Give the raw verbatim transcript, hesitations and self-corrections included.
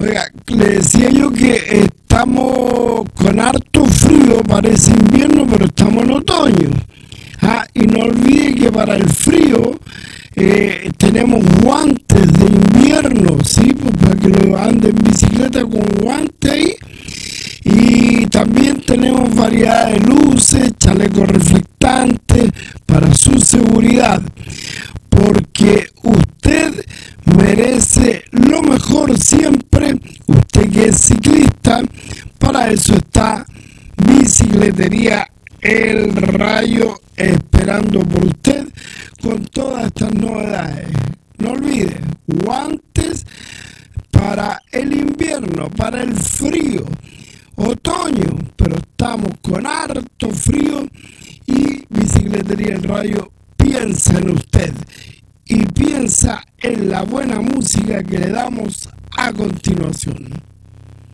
Oiga, le decía yo que estamos con harto frío, parece invierno, pero estamos en otoño. Ah, y no olvide que para el frío eh, tenemos guantes de invierno, ¿sí? Pues para que lo ande en bicicleta con guantes ahí. Y también tenemos variedad de luces, chalecos reflectantes para su seguridad. Porque usted merece lo mejor siempre, usted que es ciclista, para eso está Bicicletería El Rayo esperando por usted con todas estas novedades. No olvide, guantes para el invierno, para el frío, otoño, pero estamos con harto frío y Bicicletería El Rayo piensa en usted y piensa en la buena música que le damos a continuación.